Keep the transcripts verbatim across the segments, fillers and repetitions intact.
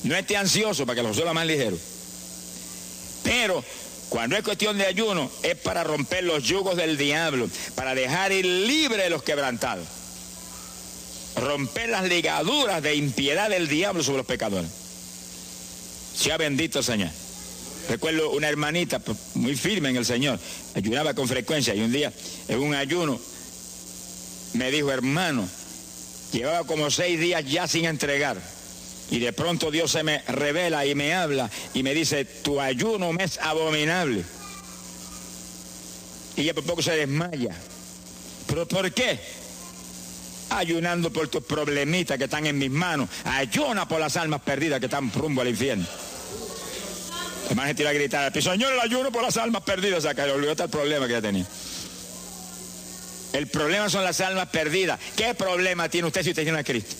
No esté ansioso para que lo resuelva más ligero. Pero cuando es cuestión de ayuno, es para romper los yugos del diablo, para dejar ir libre de los quebrantados. Romper las ligaduras de impiedad del diablo sobre los pecadores. Sea bendito el Señor. Recuerdo una hermanita muy firme en el Señor, ayunaba con frecuencia, y un día en un ayuno me dijo: hermano, llevaba como seis días ya sin entregar, y de pronto Dios se me revela y me habla y me dice: tu ayuno me es abominable. Y ella por poco se desmaya. ¿Pero por qué? Ayunando por tus problemitas que están en mis manos. Ayuna por las almas perdidas que están rumbo al infierno. Además, gente iba a gritar: Señor, el ayuno por las almas perdidas. O sea, que le olvidó hasta el problema que ya tenía. El problema son las almas perdidas. ¿Qué problema tiene usted si usted tiene a Cristo?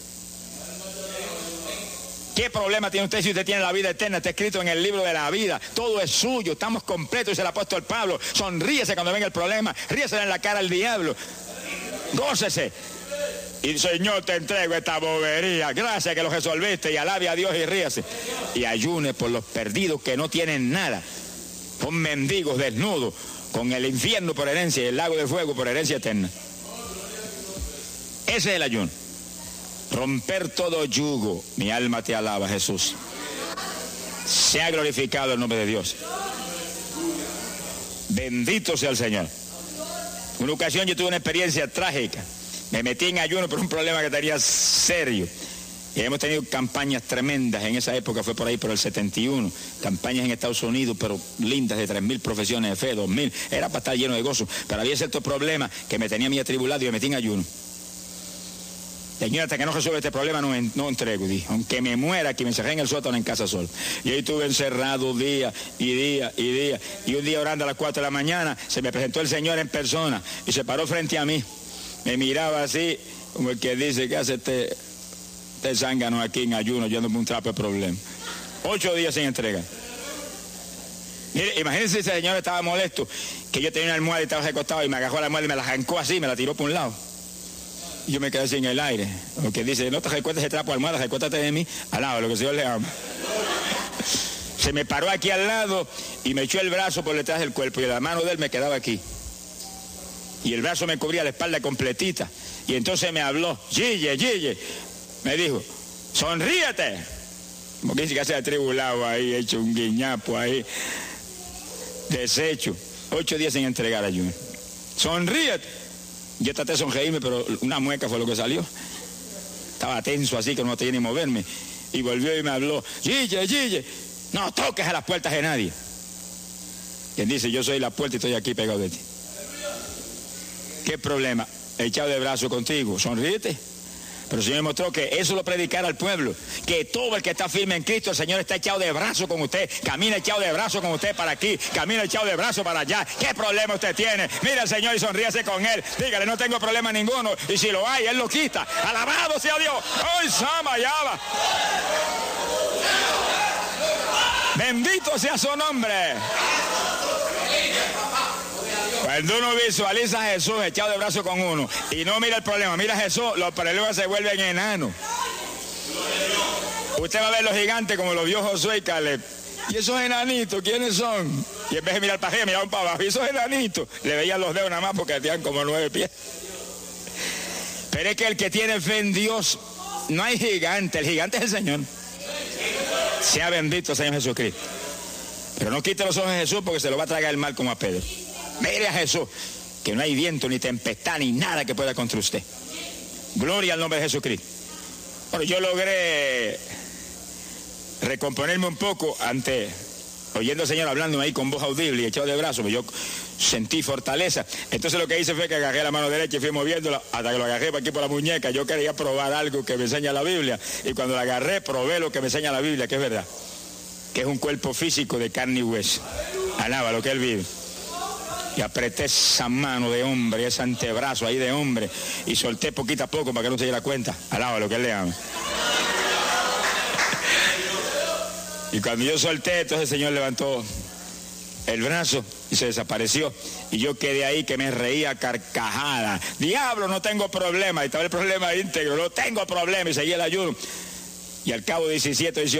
¿Qué problema tiene usted si usted tiene la vida eterna? Está escrito en el libro de la vida. Todo es suyo, estamos completos, dice el apóstol Pablo. Sonríese cuando venga el problema, ríese en la cara al diablo. Gócese. Y Señor, te entrego esta bobería. Gracias que lo resolviste, y alabe a Dios y ríase. Y ayune por los perdidos que no tienen nada. Son mendigos desnudos, con el infierno por herencia y el lago de fuego por herencia eterna. Ese es el ayuno. Romper todo yugo. Mi alma te alaba, Jesús. Sea glorificado el nombre de Dios. Bendito sea el Señor. Una ocasión yo tuve una experiencia trágica. Me metí en ayuno por un problema que tenía serio. Y hemos tenido campañas tremendas. En esa época fue por ahí, por el setenta y uno. Campañas en Estados Unidos, pero lindas, de tres mil profesiones de fe, dos mil. Era para estar lleno de gozo. Pero había cierto problema que me tenía a mí atribulado y me metí en ayuno. Señor, hasta que no resuelva este problema no, no entrego, dije. Aunque me muera, que me encerré en el sótano en casa solo. Y ahí estuve encerrado día y día y día. Y un día orando a las cuatro de la mañana, se me presentó el Señor en persona y se paró frente a mí. Me miraba así, como el que dice: ¿qué hace este, este zángano aquí en ayuno, yéndome un trapo de problema? Ocho días sin entrega. Mire, imagínense si ese señor estaba molesto, que yo tenía una almohada y estaba recostado y me agarró la almohada y me la arrancó así, me la tiró por un lado. Y yo me quedé así en el aire. Porque dice: no te recuestes ese trapo de almohada, recuéstate de mí, al lado, lo que el Señor le ama. Se me paró aquí al lado y me echó el brazo por detrás del cuerpo y la mano de él me quedaba aquí. Y el brazo me cubría la espalda completita. Y entonces me habló: Gille, Gille. Me dijo: sonríete. Como que dice que se ha atribulado ahí, hecho un guiñapo ahí. Deshecho. Ocho días sin entregar ayuno. Sonríete. Yo traté de sonreírme, pero una mueca fue lo que salió. Estaba tenso así que no tenía ni moverme. Y volvió y me habló: Gille, Gille, no toques a las puertas de nadie. Quien dice: yo soy la puerta y estoy aquí pegado de ti. ¿Qué problema? Echado de brazo contigo, sonríete. Pero el Señor me mostró que eso lo predicara al pueblo, que todo el que está firme en Cristo, el Señor está echado de brazo con usted, camina echado de brazo con usted para aquí, camina echado de brazo para allá. ¿Qué problema usted tiene? Mira al Señor y sonríase con Él, dígale: no tengo problema ninguno, y si lo hay, Él lo quita. Alabado sea Dios. ¡Ay, Sama, Yaba! Bendito sea su nombre. Cuando uno visualiza a Jesús echado de brazo con uno y no mira el problema, mira a Jesús, los problemas se vuelven enanos. Usted va a ver los gigantes como los vio Josué y Caleb. ¿Y esos enanitos quiénes son? Y en vez de mirar para arriba, miraban para abajo. ¿Y esos enanitos? Le veían los dedos nada más porque tenían como nueve pies. Pero es que el que tiene fe en Dios, no hay gigante, el gigante es el Señor. Sea bendito el Señor Jesucristo. Pero no quite los ojos de Jesús porque se lo va a tragar el mal como a Pedro. Mire a Jesús, que no hay viento, ni tempestad, ni nada que pueda contra usted. Gloria al nombre de Jesucristo. Bueno, yo logré recomponerme un poco ante, oyendo al Señor hablando ahí con voz audible y echado de brazos, yo sentí fortaleza. Entonces lo que hice fue que agarré la mano derecha y fui moviéndola hasta que lo agarré por aquí por la muñeca. Yo quería probar algo que me enseña la Biblia, y cuando la agarré probé lo que me enseña la Biblia, que es verdad, que es un cuerpo físico de carne y hueso. Alaba lo que Él vive. Y apreté esa mano de hombre, ese antebrazo ahí de hombre, y solté poquito a poco para que no se diera cuenta. Alaba lo que Él le ama. Y cuando yo solté, entonces el Señor levantó el brazo y se desapareció. Y yo quedé ahí que me reía carcajada. Diablo, no tengo problema. Y estaba el problema íntegro, no tengo problema. Y seguía el ayuno. Y al cabo de diecisiete, dieciocho